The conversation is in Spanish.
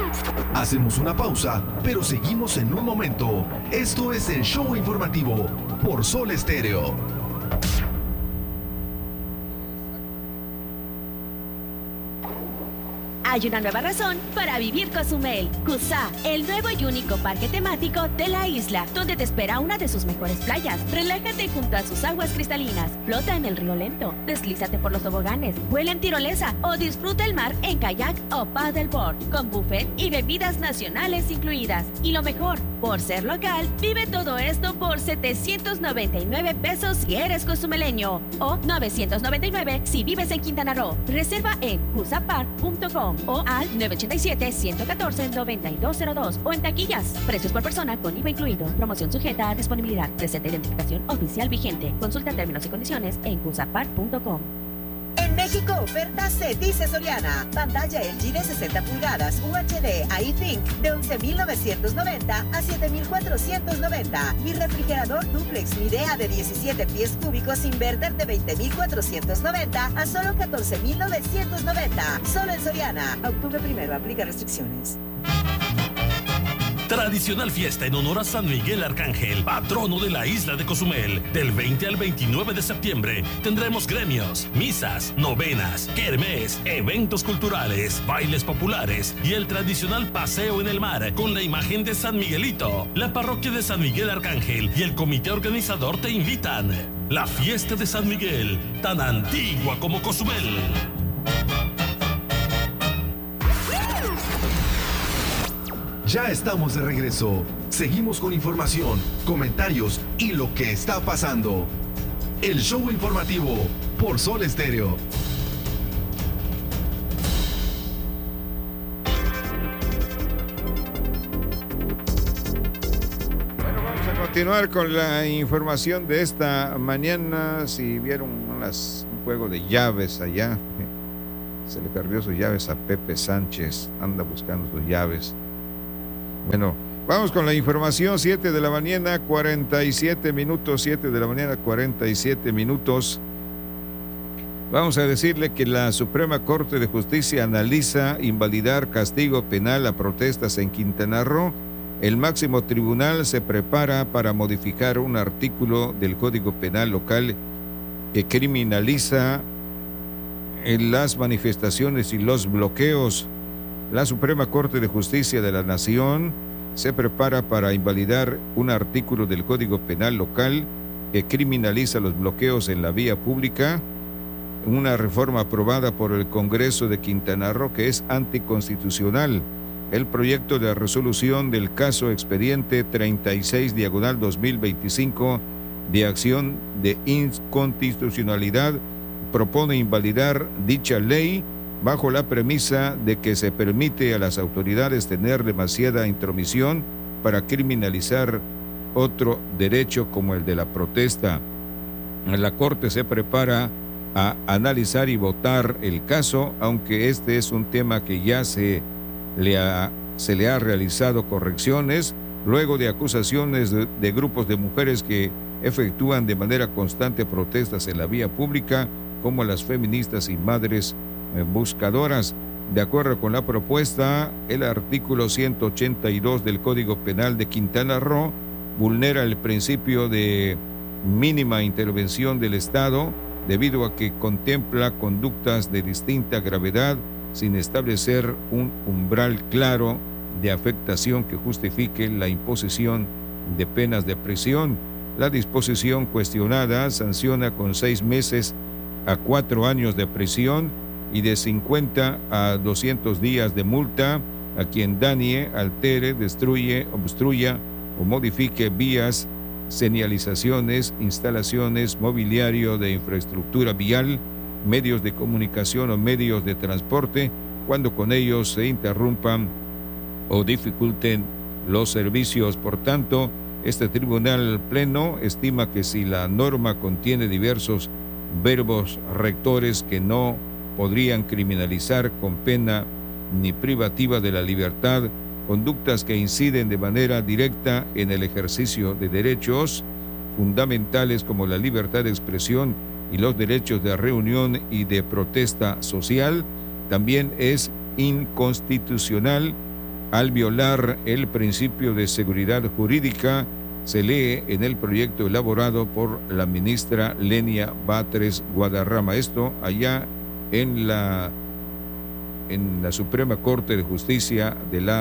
Hacemos una pausa, pero seguimos en un momento. Esto es el show informativo por Sol Estéreo. Hay una nueva razón para vivir Cozumel. CUSA, el nuevo y único parque temático de la isla, donde te espera una de sus mejores playas. Relájate junto a sus aguas cristalinas, flota en el río lento, deslízate por los toboganes, vuela en tirolesa o disfruta el mar en kayak o paddleboard, con buffet y bebidas nacionales incluidas. Y lo mejor, por ser local, vive todo esto por 799 pesos si eres cozumeleño o 999 si vives en Quintana Roo. Reserva en cusapark.com o al 987-114-9202 o en taquillas. Precios por persona con IVA incluido. Promoción sujeta a disponibilidad. Presenta identificación oficial vigente. Consulta términos y condiciones en cusapark.com. En México, oferta se dice Soriana. Pantalla LG de 60 pulgadas UHD iThink de 11,990 a 7,490. Y refrigerador duplex Midea de 17 pies cúbicos inverter de 20,490 a solo 14,990. Solo en Soriana. Octubre 1, aplica restricciones. Tradicional fiesta en honor a San Miguel Arcángel, patrono de la isla de Cozumel. Del 20 al 29 de septiembre tendremos gremios, misas, novenas, kermés, eventos culturales, bailes populares y el tradicional paseo en el mar con la imagen de San Miguelito. La parroquia de San Miguel Arcángel y el comité organizador te invitan. La fiesta de San Miguel, tan antigua como Cozumel. Ya estamos de regreso. Seguimos con información, comentarios y lo que está pasando. El show informativo por Sol Estéreo. Bueno, vamos a continuar con la información de esta mañana. Si vieron un juego de llaves allá, se le perdió sus llaves a Pepe Sánchez. Anda buscando sus llaves. Bueno, vamos con la información. 7 de la mañana, 47 minutos. 7 de la mañana, 47 minutos. Vamos a decirle que la Suprema Corte de Justicia analiza invalidar castigo penal a protestas en Quintana Roo. El máximo tribunal se prepara para modificar un artículo del Código Penal local que criminaliza las manifestaciones y los bloqueos. La Suprema Corte de Justicia de la Nación se prepara para invalidar un artículo del Código Penal local que criminaliza los bloqueos en la vía pública, una reforma aprobada por el Congreso de Quintana Roo que es anticonstitucional. El proyecto de resolución del caso expediente 36/2025 de acción de inconstitucionalidad propone invalidar dicha ley bajo la premisa de que se permite a las autoridades tener demasiada intromisión para criminalizar otro derecho como el de la protesta. La Corte se prepara a analizar y votar el caso, aunque este es un tema que ya se le ha realizado correcciones luego de acusaciones de grupos de mujeres que efectúan de manera constante protestas en la vía pública, como las feministas y madres buscadoras. De acuerdo con la propuesta, el artículo 182 del Código Penal de Quintana Roo vulnera el principio de mínima intervención del Estado debido a que contempla conductas de distinta gravedad sin establecer un umbral claro de afectación que justifique la imposición de penas de prisión. La disposición cuestionada sanciona con 6 meses a 4 años de prisión y de 50 a 200 días de multa a quien dañe, altere, destruye, obstruya o modifique vías, señalizaciones, instalaciones, mobiliario de infraestructura vial, medios de comunicación o medios de transporte, cuando con ellos se interrumpan o dificulten los servicios. Por tanto, este tribunal pleno estima que si la norma contiene diversos verbos rectores que no podrían criminalizar con pena ni privativa de la libertad conductas que inciden de manera directa en el ejercicio de derechos fundamentales como la libertad de expresión y los derechos de reunión y de protesta social, también es inconstitucional al violar el principio de seguridad jurídica, se lee en el proyecto elaborado por la ministra Lenia Batres Guadarrama. Esto allá en la Suprema Corte de Justicia de la